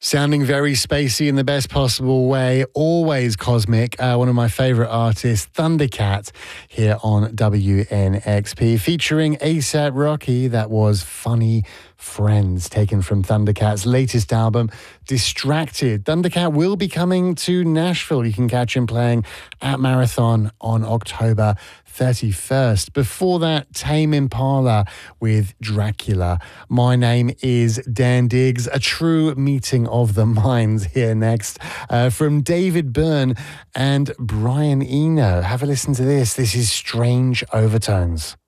Sounding very spacey in the best possible way, always cosmic. One of my favourite artists, Thundercat, here on WNXP, featuring ASAP Rocky. That was Funny Friends, taken from Thundercat's latest album, Distracted. Thundercat will be coming to Nashville. You can catch him playing at Marathon on October 31st. Before that, Tame Impala with Dracula. My name is Dan Diggs. A true meeting of the minds here next from David Byrne and Brian Eno. Have a listen to this. This is Strange Overtones.